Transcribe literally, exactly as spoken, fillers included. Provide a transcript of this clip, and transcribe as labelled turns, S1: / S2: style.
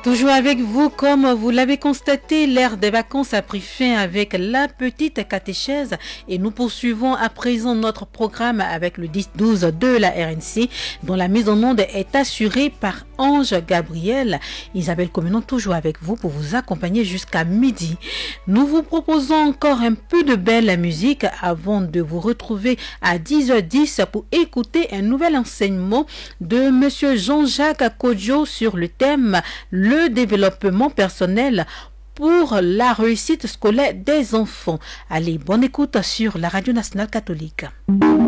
S1: Toujours avec vous, comme vous l'avez constaté, l'ère des vacances a pris fin avec la petite catéchèse et nous poursuivons à présent notre programme avec le dix douze de la R N C dont la mise en onde est assurée par Ange Gabriel. Isabelle Comenon toujours avec vous pour vous accompagner jusqu'à midi. Nous vous proposons encore un peu de belle musique avant de vous retrouver à dix heures dix pour écouter un nouvel enseignement de Monsieur Jean-Jacques Kodjo sur le thème le développement personnel pour la réussite scolaire des enfants. Allez, bonne écoute sur la Radio Nationale Catholique.